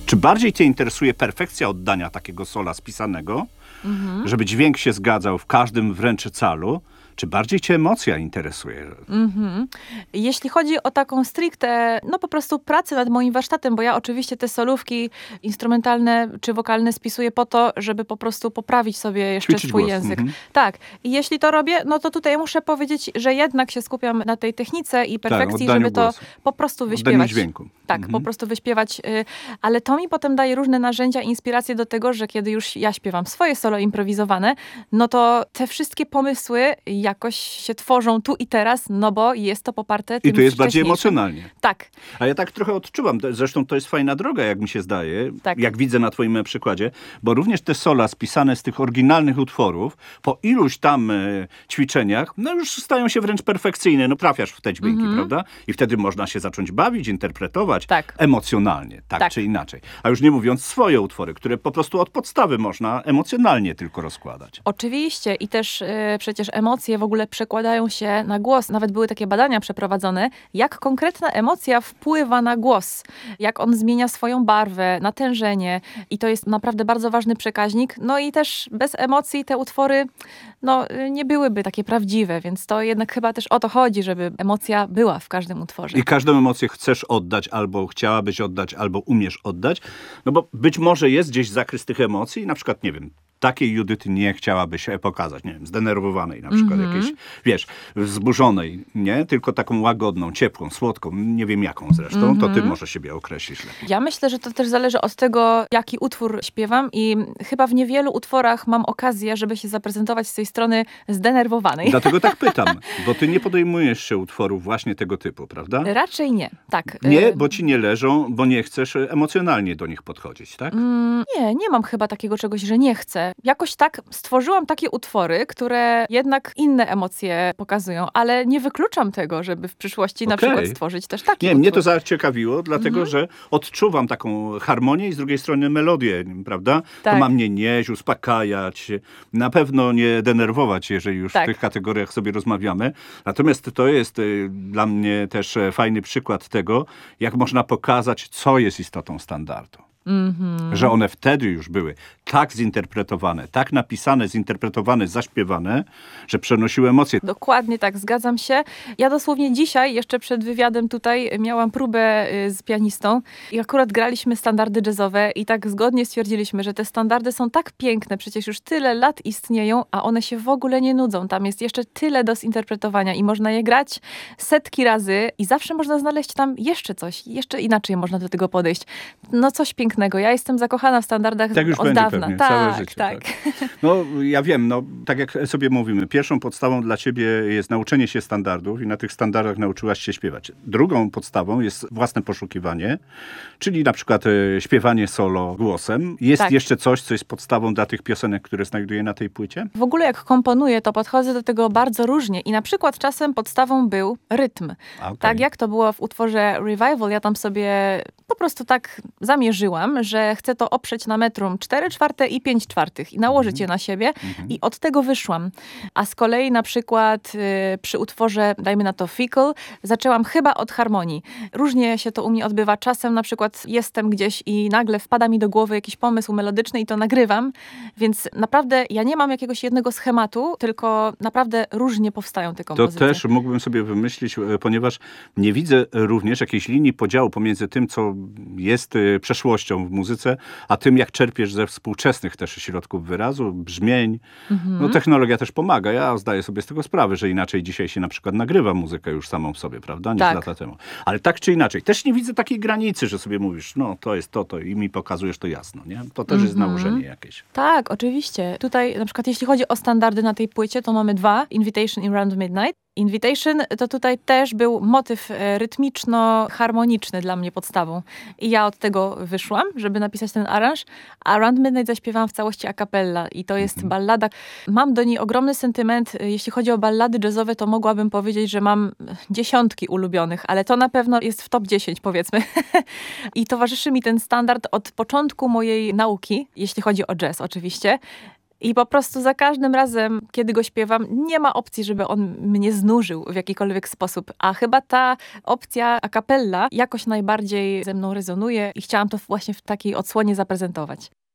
Czy bardziej cię interesuje perfekcja oddania takiego sola spisanego, żeby dźwięk się zgadzał w każdym wręcz calu, czy bardziej cię emocja interesuje? Jeśli chodzi o taką stricte, po prostu pracę nad moim warsztatem, bo ja oczywiście te solówki instrumentalne czy wokalne spisuję po to, żeby po prostu poprawić sobie jeszcze Ćwiczyć swój głos. język. Tak. I jeśli to robię, to tutaj muszę powiedzieć, że jednak się skupiam na tej technice i perfekcji, oddaniu żeby to głosu. po prostu Oddaniu wyśpiewać. dźwięku. Tak, po prostu wyśpiewać. Ale to mi potem daje różne narzędzia, inspiracje do tego, że kiedy już ja śpiewam swoje solo improwizowane, to te wszystkie pomysły jakoś się tworzą tu i teraz, bo jest to poparte tym I to jest bardziej wcześniejszym. emocjonalnie. Tak. A ja tak trochę odczuwam. Zresztą to jest fajna droga, jak mi się zdaje, Tak. jak widzę na twoim przykładzie, bo również te sola spisane z tych oryginalnych utworów, po iluś tam ćwiczeniach, już stają się wręcz perfekcyjne. Trafiasz w te dźwięki, prawda? I wtedy można się zacząć bawić, interpretować emocjonalnie, tak czy inaczej. A już nie mówiąc swoje utwory, które po prostu od podstawy można emocjonalnie tylko rozkładać. Oczywiście i też przecież emocje w ogóle przekładają się na głos. Nawet były takie badania przeprowadzone, jak konkretna emocja wpływa na głos. Jak on zmienia swoją barwę, natężenie. I to jest naprawdę bardzo ważny przekaźnik. I też bez emocji te utwory nie byłyby takie prawdziwe. Więc to jednak chyba też o to chodzi, żeby emocja była w każdym utworze. I każdą emocję chcesz oddać, albo chciałabyś oddać, albo umiesz oddać. Bo być może jest gdzieś zakres tych emocji, na przykład, nie wiem, takiej Judyty nie chciałabyś pokazać, nie wiem, zdenerwowanej na przykład, jakiejś, wzburzonej, nie? Tylko taką łagodną, ciepłą, słodką, nie wiem jaką zresztą, to ty może siebie określisz lepiej. Ja myślę, że to też zależy od tego, jaki utwór śpiewam i chyba w niewielu utworach mam okazję, żeby się zaprezentować z tej strony zdenerwowanej. Dlatego tak pytam, bo ty nie podejmujesz się utworów właśnie tego typu, prawda? Raczej nie, tak. Nie, bo ci nie leżą, bo nie chcesz emocjonalnie do nich podchodzić, tak? Nie mam chyba takiego czegoś, że nie chcę. Jakoś tak stworzyłam takie utwory, które jednak inne emocje pokazują, ale nie wykluczam tego, żeby w przyszłości na przykład stworzyć też taki utwór. Mnie to zaciekawiło, dlatego że odczuwam taką harmonię i z drugiej strony melodię, prawda? Tak. To ma mnie nieść, uspokajać, na pewno nie denerwować, jeżeli już w tych kategoriach sobie rozmawiamy. Natomiast to jest dla mnie też fajny przykład tego, jak można pokazać, co jest istotą standardu. Że one wtedy już były tak zinterpretowane, tak napisane, zinterpretowane, zaśpiewane, że przenosiły emocje. Dokładnie tak, zgadzam się. Ja dosłownie dzisiaj, jeszcze przed wywiadem tutaj, miałam próbę z pianistą i akurat graliśmy standardy jazzowe i tak zgodnie stwierdziliśmy, że te standardy są tak piękne, przecież już tyle lat istnieją, a one się w ogóle nie nudzą. Tam jest jeszcze tyle do zinterpretowania i można je grać setki razy i zawsze można znaleźć tam jeszcze coś, jeszcze inaczej można do tego podejść. Coś pięknego. Ja jestem zakochana w standardach tak już od będzie dawna. pewnie, Tak, całe życie. tak. Ja wiem, tak jak sobie mówimy, pierwszą podstawą dla ciebie jest nauczenie się standardów i na tych standardach nauczyłaś się śpiewać. Drugą podstawą jest własne poszukiwanie, czyli na przykład śpiewanie solo głosem. Jest jeszcze coś, co jest podstawą dla tych piosenek, które znajduję na tej płycie? W ogóle jak komponuję, to podchodzę do tego bardzo różnie i na przykład czasem podstawą był rytm. Okay. Tak jak to było w utworze Revival, ja tam sobie po prostu tak zamierzyłam, że chcę to oprzeć na metrum 4/4 i 5/4 i nałożyć je na siebie i od tego wyszłam. A z kolei na przykład przy utworze, dajmy na to Fickle, zaczęłam chyba od harmonii. Różnie się to u mnie odbywa. Czasem na przykład jestem gdzieś i nagle wpada mi do głowy jakiś pomysł melodyczny i to nagrywam, więc naprawdę ja nie mam jakiegoś jednego schematu, tylko naprawdę różnie powstają te kompozycje. To też mógłbym sobie wymyślić, ponieważ nie widzę również jakiejś linii podziału pomiędzy tym, co jest przeszłością w muzyce, a tym, jak czerpiesz ze współczesnych też środków wyrazu, brzmień. Technologia też pomaga. Ja zdaję sobie z tego sprawę, że inaczej dzisiaj się na przykład nagrywa muzykę już samą w sobie, prawda? Niż lata temu. Ale tak czy inaczej. Też nie widzę takiej granicy, że sobie mówisz, to jest to i mi pokazujesz to jasno, nie? To też jest nałożenie jakieś. Tak, oczywiście. Tutaj na przykład jeśli chodzi o standardy na tej płycie, to mamy 2. Invitation i Round Midnight. Invitation to tutaj też był motyw rytmiczno-harmoniczny dla mnie podstawą. I ja od tego wyszłam, żeby napisać ten aranż, a Round Midnight zaśpiewałam w całości a cappella i to jest ballada. Mam do niej ogromny sentyment. Jeśli chodzi o ballady jazzowe, to mogłabym powiedzieć, że mam dziesiątki ulubionych, ale to na pewno jest w top 10 powiedzmy. I towarzyszy mi ten standard od początku mojej nauki, jeśli chodzi o jazz oczywiście. I po prostu za każdym razem, kiedy go śpiewam, nie ma opcji, żeby on mnie znużył w jakikolwiek sposób. A chyba ta opcja a cappella jakoś najbardziej ze mną rezonuje i chciałam to właśnie w takiej odsłonie zaprezentować.